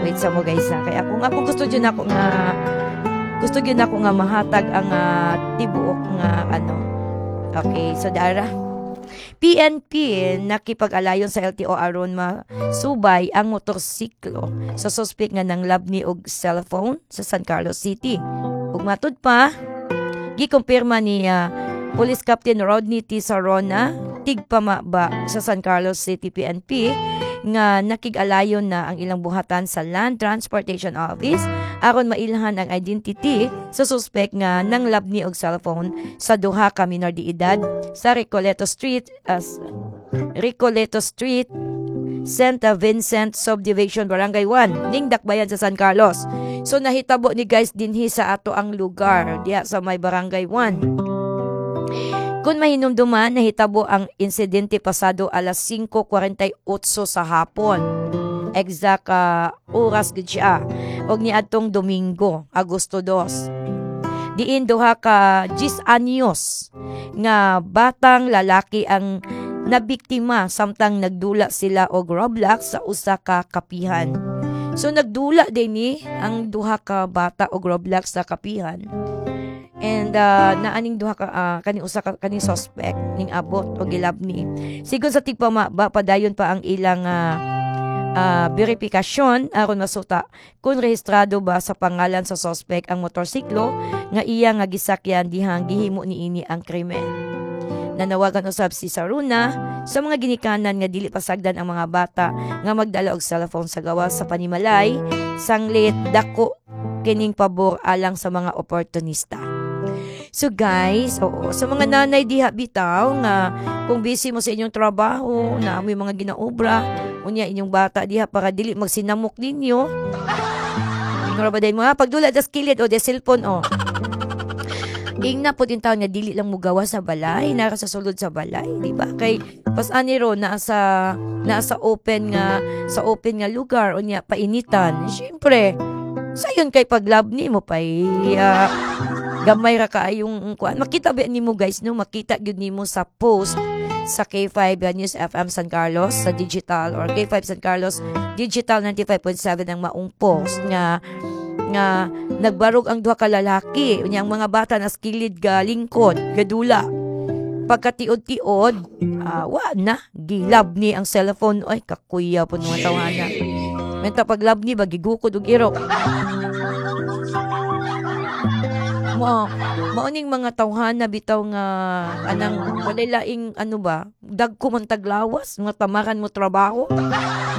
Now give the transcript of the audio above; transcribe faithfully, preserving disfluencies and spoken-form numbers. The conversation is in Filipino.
i-elaborate sa mo guys ha. Kaya kung ako gusto dyan ako nga gusto dyan ako nga mahatag ang uh, tibuok nga ano. Okay, so dara. P N P nakipag-alayon sa L T O aron masubay ang motorsiklo sa suspect nga nang labni og cellphone sa San Carlos City. Ug matud pa, gikumpirma ni uh, Police Captain Rodney T. Sarona, tigpamaba sa San Carlos City P N P, nga nakig-alayon na ang ilang buhatan sa Land Transportation Office aron mailhan ang identity sa suspect nga nang labni og cellphone sa duha ka minor de edad sa Recoleto Street as Recoleto Street, Saint Vincent Subdivision, Barangay one, ning Dakbayan sa San Carlos. So nahitabo ni guys dinhi sa ato ang lugar diha sa may Barangay one. Kung mahinumduman, nahitabo ang insidente pasado alas singko kuwarenta y otso sa hapon. Exact uh, oras gid siya. Og niadtong Domingo, Agosto dos. Diin duha ka diyes anyos nga batang lalaki ang nabiktima samtang nagdula sila og Roblox sa usa ka kapihan. So nagdula din ni ang duha ka bata og Roblox sa kapihan. And uh, naaning duha ka uh, kani usa ka kani suspect ning abot o gilabni. Sigon sa tigpama ba padayon pa ang ilang uh, uh, verifikasyon aron masuta kung rehistrado ba sa pangalan sa suspect ang motorsiklo nga iya nga gisakyan dihang gihimo niini ang krimen. Nanawagan usab si Saruna sa mga ginikanan nga dili pasagdan ang mga bata nga magdala og cellphone sa gawas sa panimalay, sanglit dako kining pabor alang sa mga oportunista. So guys, oo, sa mga nanay diha bitaw nga kung busy mo sa inyong trabaho, na may mga ginaobra, unya inyong bata diha para dili magsinamok ninyo. Ingora ba day mo ha? Pagdula das kilid o des cellphone o. Ingna po din taon nga dili lang mo gawa sa balay, nara sa sulod sa balay, di ba? Kay pas aniro naa sa naa sa open nga sa open nga lugar unya painitan. Syempre, sayon kay paglabni mo pay uh, gamay ra kaayong kuan. Makita ba nimo guys no, makita gyud nimo sa post sa K five News F M San Carlos sa digital or K five San Carlos Digital ninety-five point seven ang maong post nga nga nagbarog ang duha ka lalaki unya ang mga bata nas kilid ga lingkod gadula. Pagkatiod-tiod, uh, wa na gilab ni ang cellphone. Ay kakuya po mga tawana. Menta paglab ni bagigukod og irok. Mo mauning mga tawhana bitaw nga anang walay laing ano ba dagko man taglawas nga tamaran mo trabaho.